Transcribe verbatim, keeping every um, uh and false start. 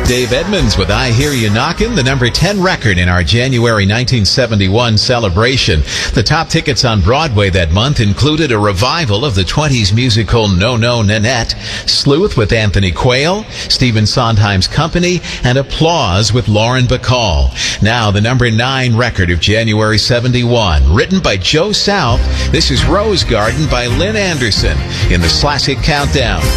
Dave Edmunds with I Hear You Knockin', the number ten record in our January nineteen seventy-one celebration. The top tickets on Broadway that month included a revival of the twenties musical No No Nanette, Sleuth with Anthony Quayle, Stephen Sondheim's Company, and Applause with Lauren Bacall. Now, the number nine record of January seventy-one, written by Joe South. This is Rose Garden by Lynn Anderson in the Classic Countdown.